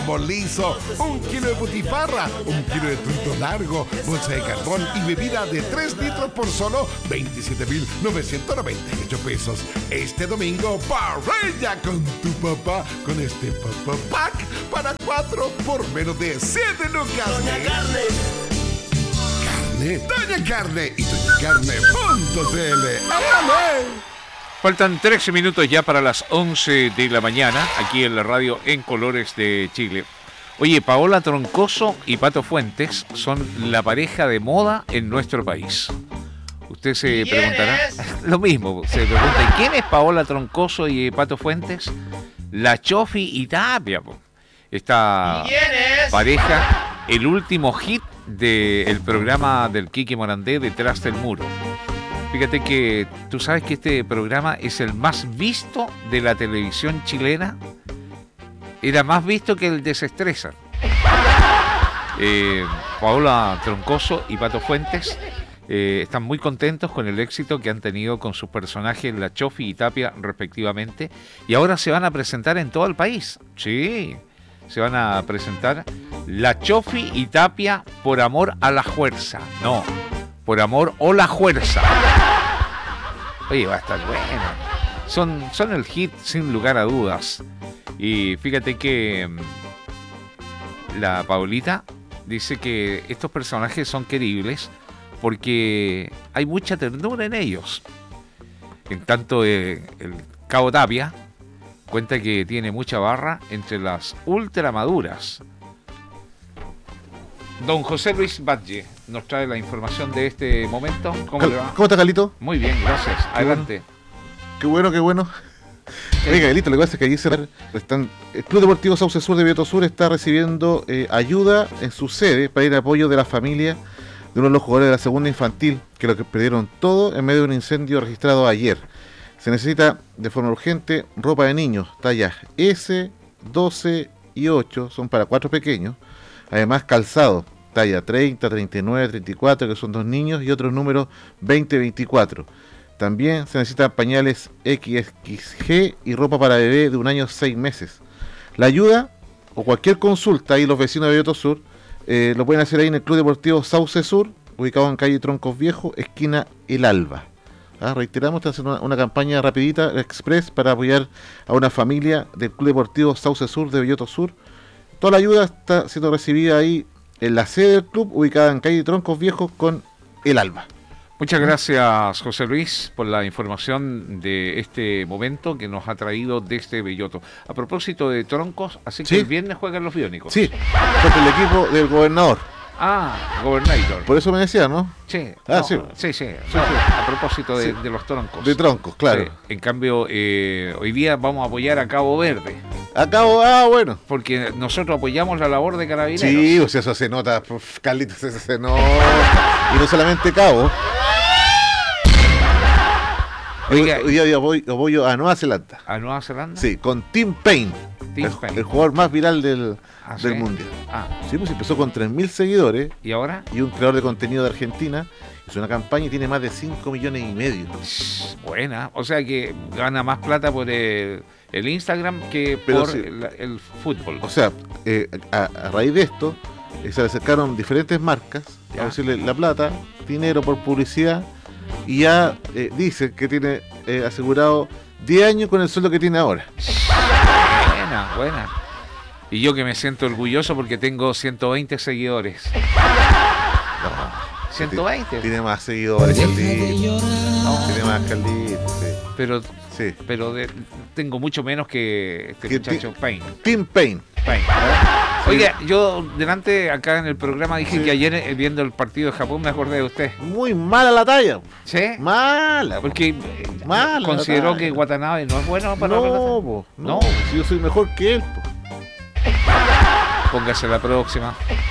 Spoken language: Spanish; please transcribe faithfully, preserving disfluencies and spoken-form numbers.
liso, un kilo de butifarra, un kilo de truto largo, bolsa de carbón y bebida de tres litros por solo veintisiete mil novecientos noventa y ocho pesos. Este domingo, parrilla con tu papá con este Papá Pack para cuatro por menos de siete lucas. Doña Carne. Carne, Doña Carne y doña carne punto c l. ¡Ándale! Faltan trece minutos ya para las once de la mañana, aquí en la radio En Colores de Chile. Oye, Paola Troncoso y Pato Fuentes son la pareja de moda en nuestro país. Usted se preguntará, lo mismo, se pregunta, ¿quién es Paola Troncoso y Pato Fuentes? La Chofi y Tapia, po. Esta pareja, el último hit del programa del Kiki Morandé, Detrás del Muro. Fíjate que tú sabes que este programa es el más visto de la televisión chilena. Era más visto que el Desestresa. Eh, Paola Troncoso y Pato Fuentes eh, están muy contentos con el éxito que han tenido con sus personajes La Chofi y Tapia respectivamente. Y ahora se van a presentar en todo el país. Sí, se van a presentar La Chofi y Tapia por amor a la fuerza. No, por amor o la fuerza. Oye, va a estar bueno. Son, son el hit sin lugar a dudas. Y fíjate que la Paulita dice que estos personajes son queribles porque hay mucha ternura en ellos. En tanto, eh, el Cabo Tapia cuenta que tiene mucha barra entre las ultramaduras. Don José Luis Batlle nos trae la información de este momento. ¿Cómo Cal- le va? ¿Cómo está, Carlito? Muy bien, gracias. Adelante. Qué bueno, qué bueno. Oiga, Carlito, lo que pasa es que allí se están, el Club Deportivo Sauce Sur de Biobío Sur está recibiendo eh, ayuda en su sede para ir a apoyo de la familia de uno de los jugadores de la segunda infantil, que lo que perdieron todo en medio de un incendio registrado ayer. Se necesita de forma urgente ropa de niños, tallas ese, doce y ocho, son para cuatro pequeños. Además, calzado, talla treinta, treinta y nueve, treinta y cuatro, que son dos niños, y otros números veinte, veinticuatro. También se necesitan pañales equis equis ge y ropa para bebé de un año seis meses. La ayuda o cualquier consulta, ahí los vecinos de Biobío Sur, eh, lo pueden hacer ahí en el Club Deportivo Sauce Sur, ubicado en calle Troncos Viejos, esquina El Alba. Ah, reiteramos, está haciendo una, una campaña rapidita, express, para apoyar a una familia del Club Deportivo Sauce Sur de Biobío Sur. Toda la ayuda está siendo recibida ahí en la sede del club, ubicada en calle Troncos Viejos con El Alba. Muchas gracias, José Luis, por la información de este momento que nos ha traído desde Belloto. A propósito de troncos, así que ¿Sí? el viernes juegan los biónicos. Sí, contra el equipo del gobernador. Ah, Gobernator. Por eso me decía, ¿no? Sí, Ah, no, sí. sí, sí, Sí, no, sí. a propósito de, Sí. de los troncos. De troncos, claro. Sí. En cambio, eh, hoy día vamos a apoyar a Cabo Verde, Acabo, ah, bueno. porque nosotros apoyamos la labor de Carabineros. Sí, o sea, eso se nota, puf, Carlitos, eso se nota. Y no solamente Cabo. Oiga, Hoy día voy, voy a Nueva Zelanda. ¿a Nueva Zelanda? Sí, con Tim Payne, Tim el, Payne. el jugador más viral del, ¿Ah, del sí? mundial. Ah, Sí, pues empezó con tres mil seguidores ¿y ahora? y un creador de contenido de Argentina. Hizo una campaña y tiene más de cinco millones y medio. Shh, buena, o sea que gana más plata por el, el Instagram que Pero por sí. el, el fútbol. O sea, eh, a, a raíz de esto, eh, se le acercaron diferentes marcas Ya. a decirle la plata, dinero por publicidad, y ya eh, dice que tiene eh, asegurado diez años con el sueldo que tiene ahora. Buena, buena. Y yo que me siento orgulloso porque tengo ciento veinte seguidores. ciento veinte. Tiene más seguidores, Carlito. Tiene más, Carlito. Sí. Pero, Sí. pero de- tengo mucho menos que este Que muchacho Payne. Tim Payne. Payne. Oiga, yo delante acá en el programa dije Sí. que ayer eh, viendo el partido de Japón me acordé de usted. Muy mala la talla. ¿Sí? Mala. po. Porque eh, Mala consideró la talla. que Watanabe no es bueno para la No, pelota. po, no, No. si yo soy mejor que él. Po. Póngase la próxima.